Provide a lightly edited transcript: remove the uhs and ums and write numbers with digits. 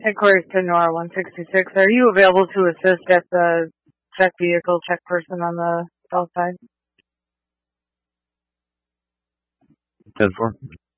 Headquarters to Nora 166. Are you available to assist at the check vehicle, check person on the south side? 10-4.